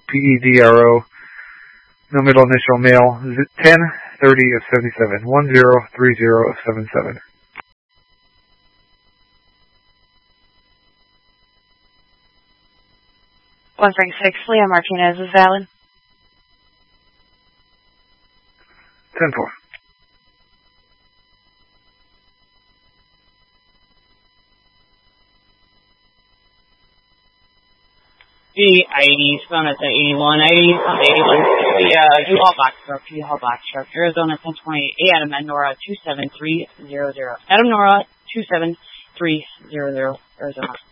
Pedro. No middle initial, male. 1030 of 77. 1030 of 77. One Frank 6, Leon Martinez is valid. 10-4. The ID's phone at the 8180, U-Haul box truck, Arizona 1028, Adam Nora 27300. Adam Nora 27300, Arizona.